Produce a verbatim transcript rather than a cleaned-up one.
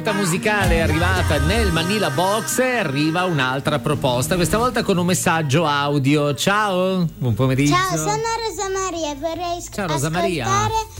Musicale è arrivata nel Manila Box e arriva un'altra proposta, questa volta con un messaggio audio. Ciao, buon pomeriggio. Ciao, sono Rosa Maria e vorrei Ciao, Rosa ascoltare Maria.